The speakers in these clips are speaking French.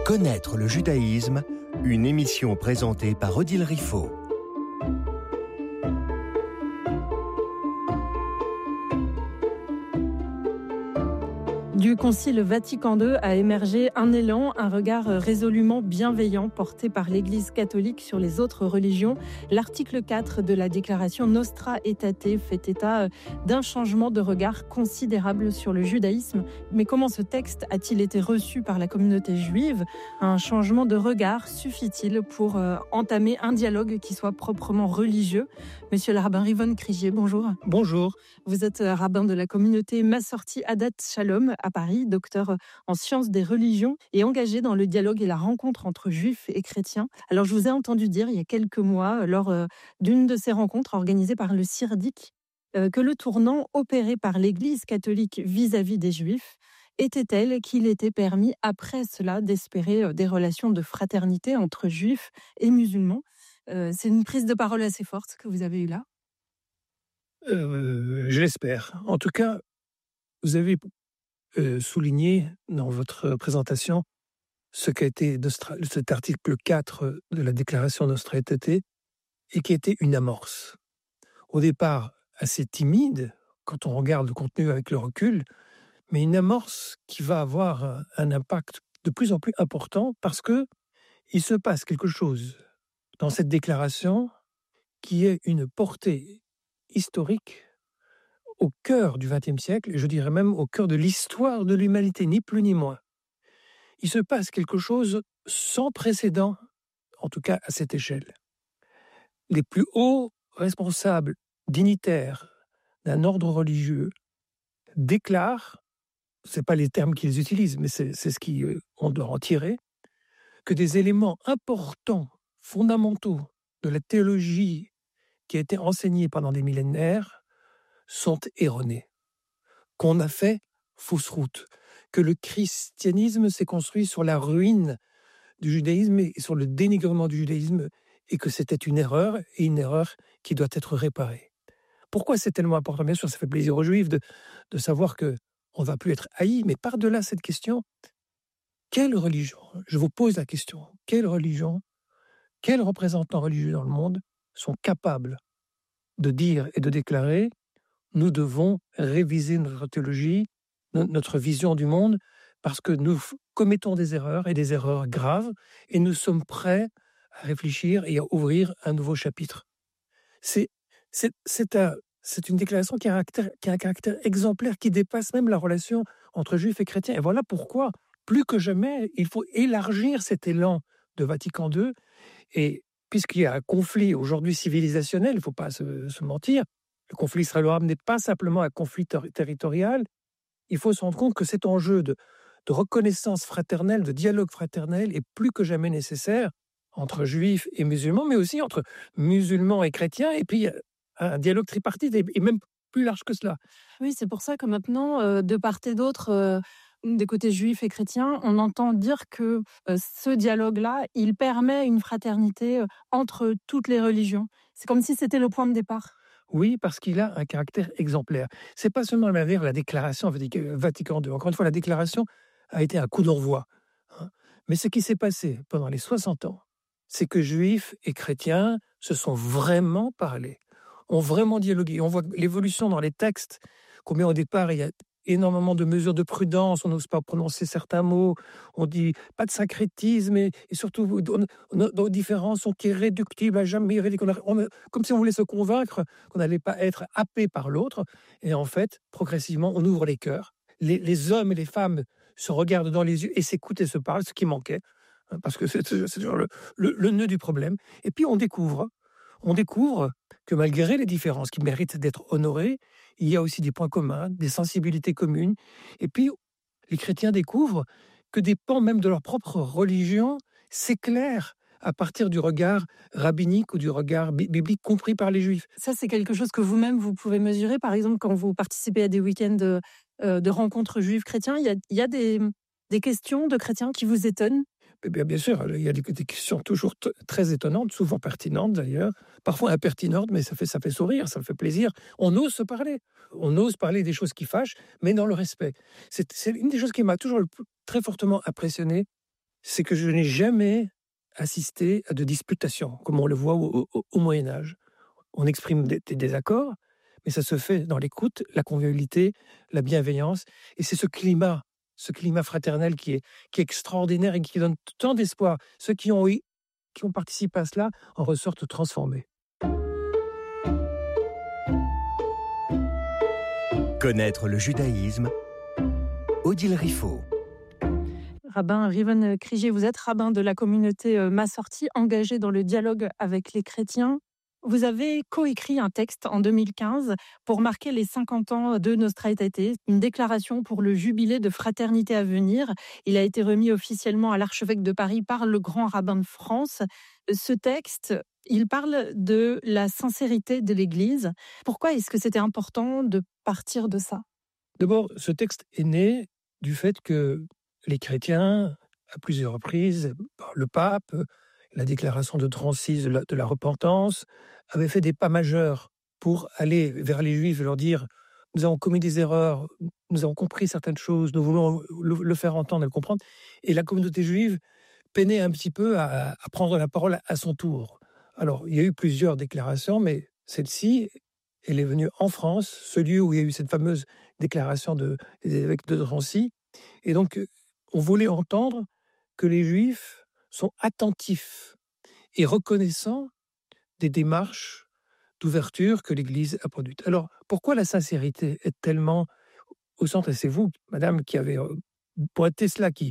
Connaître le judaïsme, une émission présentée par Odile Riffaut. Du Concile Vatican II a émergé un élan, un regard résolument bienveillant porté par l'Église catholique sur les autres religions. L'article 4 de la déclaration Nostra Aetate fait état d'un changement de regard considérable sur le judaïsme. Mais comment ce texte a-t-il été reçu par la communauté juive ? Un changement de regard suffit-il pour entamer un dialogue qui soit proprement religieux ? Monsieur le rabbin Rivon Krigier, bonjour. Bonjour. Vous êtes rabbin de la communauté Massorti Adat Shalom à Paris, docteur en sciences des religions et engagé dans le dialogue et la rencontre entre juifs et chrétiens. Alors, je vous ai entendu dire il y a quelques mois, lors d'une de ces rencontres organisées par le CIRDIC, que le tournant opéré par l'Église catholique vis-à-vis des juifs était tel qu'il était permis après cela d'espérer des relations de fraternité entre juifs et musulmans. C'est une prise de parole assez forte que vous avez eue là. Je l'espère. En tout cas, vous avez souligné dans votre présentation ce qu'a été cet article 4 de la déclaration Nostra Aetate et qui était une amorce. Au départ, assez timide, quand on regarde le contenu avec le recul, mais une amorce qui va avoir un impact de plus en plus important parce que il se passe quelque chose dans cette déclaration qui est une portée historique au cœur du XXe siècle, et je dirais même au cœur de l'histoire de l'humanité, ni plus ni moins. Il se passe quelque chose sans précédent, en tout cas à cette échelle. Les plus hauts responsables dignitaires d'un ordre religieux déclarent, ce n'est pas les termes qu'ils utilisent, mais c'est ce qu'on doit en tirer, que des éléments importants, fondamentaux de la théologie qui a été enseignée pendant des millénaires sont erronés, qu'on a fait fausse route, que le christianisme s'est construit sur la ruine du judaïsme et sur le dénigrement du judaïsme, et que c'était une erreur, et une erreur qui doit être réparée. Pourquoi c'est tellement important ? Bien sûr, ça fait plaisir aux Juifs de savoir qu'on ne va plus être haïs, mais par-delà cette question, quelle religion, je vous pose la question, quelle religion, quels représentants religieux dans le monde sont capables de dire et de déclarer: nous devons réviser notre théologie, notre vision du monde, parce que nous commettons des erreurs, et des erreurs graves, et nous sommes prêts à réfléchir et à ouvrir un nouveau chapitre. C'est une déclaration qui a un caractère exemplaire, qui dépasse même la relation entre juifs et chrétiens. Et voilà pourquoi, plus que jamais, il faut élargir cet élan de Vatican II. Et puisqu'il y a un conflit aujourd'hui civilisationnel, il ne faut pas se mentir, le conflit israélo-arabe n'est pas simplement un conflit territorial. Il faut se rendre compte que cet enjeu de reconnaissance fraternelle, de dialogue fraternel est plus que jamais nécessaire entre juifs et musulmans, mais aussi entre musulmans et chrétiens, et puis un dialogue tripartite, et même plus large que cela. Oui, c'est pour ça que maintenant, de part et d'autre, des côtés juifs et chrétiens, on entend dire que ce dialogue-là, il permet une fraternité entre toutes les religions. C'est comme si c'était le point de départ. Oui, parce qu'il a un caractère exemplaire. C'est pas seulement la déclaration Vatican II. Encore une fois, la déclaration a été un coup d'envoi. Mais ce qui s'est passé pendant les 60 ans, c'est que juifs et chrétiens se sont vraiment parlé, ont vraiment dialogué. On voit l'évolution dans les textes, combien au départ il y a énormément de mesures de prudence, on n'ose pas prononcer certains mots, on dit pas de syncrétisme, et surtout nos différences sont irréductibles à jamais, comme si on voulait se convaincre qu'on n'allait pas être happé par l'autre. Et en fait, progressivement, on ouvre les cœurs. Les hommes et les femmes se regardent dans les yeux et s'écoutent et se parlent, ce qui manquait, parce que c'est toujours le nœud du problème. Et puis on découvre que malgré les différences qui méritent d'être honorées, il y a aussi des points communs, des sensibilités communes. Et puis, les chrétiens découvrent que des pans même de leur propre religion s'éclairent à partir du regard rabbinique ou du regard biblique compris par les juifs. Ça, c'est quelque chose que vous-même, vous pouvez mesurer. Par exemple, quand vous participez à des week-ends de rencontres juives chrétiens, il y a des questions de chrétiens qui vous étonnent? Bien sûr, il y a des questions toujours très étonnantes, souvent pertinentes d'ailleurs, parfois impertinentes, mais ça fait sourire, ça fait plaisir. On ose se parler, on ose parler des choses qui fâchent, mais dans le respect. C'est une des choses qui m'a toujours très fortement impressionné, c'est que je n'ai jamais assisté à de disputations, comme on le voit au Moyen-Âge. On exprime des désaccords, mais ça se fait dans l'écoute, la convivialité, la bienveillance. Et c'est ce climat fraternel qui est extraordinaire et qui donne tant d'espoir. Ceux qui ont participé à cela en ressortent transformés. Connaître le judaïsme, Odile Riffaut. Rabbin Riven Kriger, vous êtes rabbin de la communauté Massorti, engagé dans le dialogue avec les chrétiens. Vous avez coécrit un texte en 2015 pour marquer les 50 ans de Nostra Aetate, une déclaration pour le jubilé de fraternité à venir. Il a été remis officiellement à l'archevêque de Paris par le grand rabbin de France. Ce texte, il parle de la sincérité de l'Église. Pourquoi est-ce que c'était important de partir de ça ? D'abord, ce texte est né du fait que les chrétiens, à plusieurs reprises, le pape, la déclaration de 36 de la repentance, avaient fait des pas majeurs pour aller vers les Juifs et leur dire « Nous avons commis des erreurs, nous avons compris certaines choses, nous voulons le faire entendre et le comprendre ». Et la communauté juive peinait un petit peu à prendre la parole à son tour. Alors, il y a eu plusieurs déclarations, mais celle-ci, elle est venue en France, ce lieu où il y a eu cette fameuse déclaration des évêques de Drancy. Et donc, on voulait entendre que les Juifs sont attentifs et reconnaissants des démarches d'ouverture que l'Église a produites. Alors, pourquoi la sincérité est tellement au centre ? Et c'est vous, madame, qui avez pointé cela, qui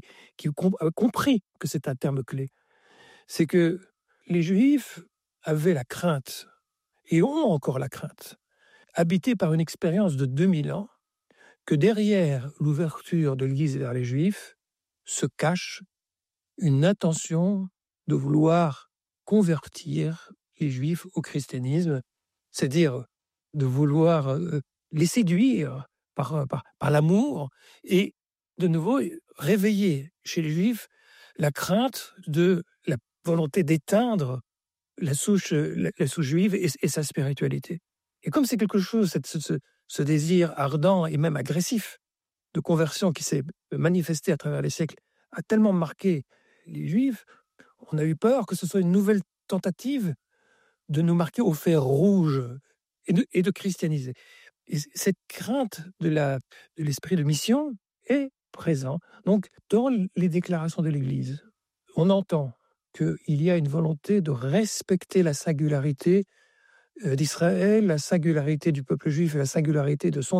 a compris que c'est un terme clé. C'est que les Juifs avaient la crainte, et ont encore la crainte, habités par une expérience de 2000 ans, que derrière l'ouverture de l'Église vers les Juifs se cache une intention de vouloir convertir les Juifs au christianisme, c'est-à-dire de vouloir les séduire par l'amour et de nouveau réveiller chez les Juifs la crainte de la volonté d'éteindre la souche juive et sa spiritualité. Et comme c'est quelque chose, ce désir ardent et même agressif de conversion qui s'est manifesté à travers les siècles, a tellement marqué les Juifs, on a eu peur que ce soit une nouvelle tentative de nous marquer au fer rouge et de christianiser. Et cette crainte de l'esprit de mission est présent. Donc, dans les déclarations de l'Église, on entend qu'il y a une volonté de respecter la singularité d'Israël, la singularité du peuple juif et la singularité de son